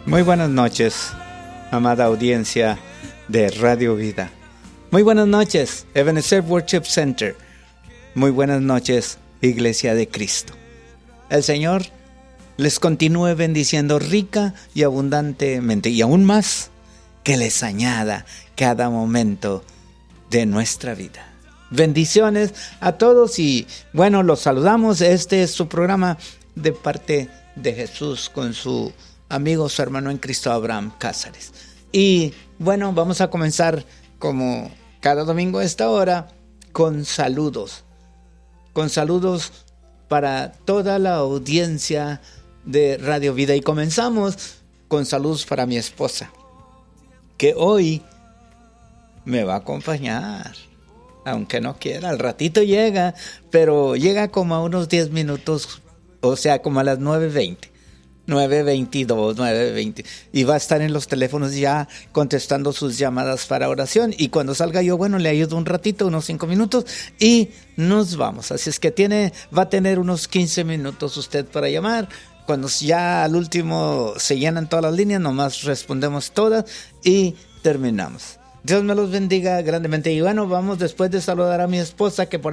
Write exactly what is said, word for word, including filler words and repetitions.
Muy buenas noches, amada audiencia de Radio Vida. Muy buenas noches, Ebenezer Worship Center. Muy buenas noches, Iglesia de Cristo. El Señor les continúe bendiciendo rica y abundantemente, y aún más, que les añada cada momento de nuestra vida. Bendiciones a todos y bueno, los saludamos. Este es su programa de parte de Jesús con su amigo, su hermano en Cristo, Abraham Cázares. Y bueno, vamos a comenzar como cada domingo a esta hora con saludos. Con saludos para toda la audiencia de Radio Vida. Y comenzamos con saludos para mi esposa, que hoy me va a acompañar. Aunque no quiera, al ratito llega, pero llega como a unos diez minutos, o sea, como a las nueve veinte. nueve veintidós, nueve veinte. Y va a estar en los teléfonos ya contestando sus llamadas para oración. Y cuando salga yo, bueno, le ayudo un ratito, unos cinco minutos y nos vamos. Así es que tiene, va a tener unos quince minutos usted para llamar. Cuando ya al último se llenan todas las líneas, nomás respondemos todas y terminamos. Dios me los bendiga grandemente. Y bueno, vamos después de saludar a mi esposa, que por